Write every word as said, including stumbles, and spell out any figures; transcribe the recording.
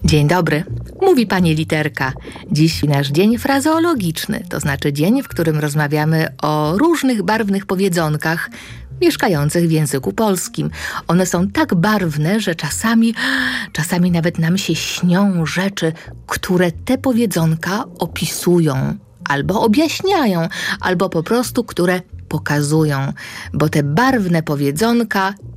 Dzień dobry, mówi pani Literka. Dziś nasz dzień frazeologiczny, to znaczy dzień, w którym rozmawiamy o różnych barwnych powiedzonkach mieszkających w języku polskim. One są tak barwne, że czasami, czasami nawet nam się śnią rzeczy, które te powiedzonka opisują, albo objaśniają, albo po prostu które pokazują, bo te barwne powiedzonka